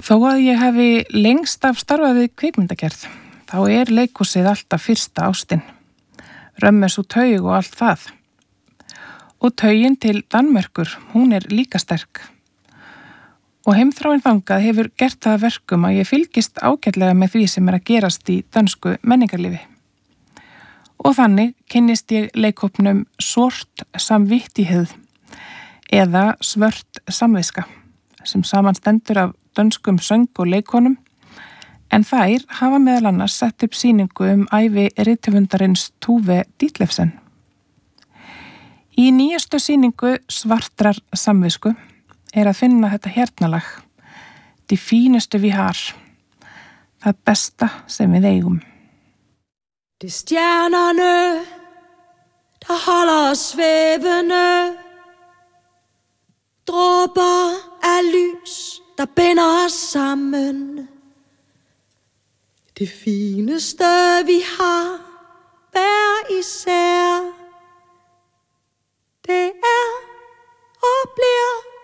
Þó að ég hefi lengst af starfað við kvikmyndagerð, þá leikhúsið alltaf fyrsta ástin. Römmes og taug og allt það. Og taugin til Danmerkur, hún líka sterk. Og heimþráin þangað hefur gert það verkum að ég fylgist ágætlega með því sem að gerast í dönsku menningarlífi. Og þannig kynnist ég leikhópnum Svört samvittighed eða Svört samviska sem samanstendur af dönskum söng og leikonum, en þær hafa meðal annars sett upp sýningu ævi rithöfundarins Tove Ditlevsen. Í nýjustu sýningu Svartrar samvisku að finna þetta hernalag, de fineste vi har, það besta sem við eigum. Det stjernerne, der holder os svævende, dråber af lys, der binder os sammen. Det fineste vi har, hver især.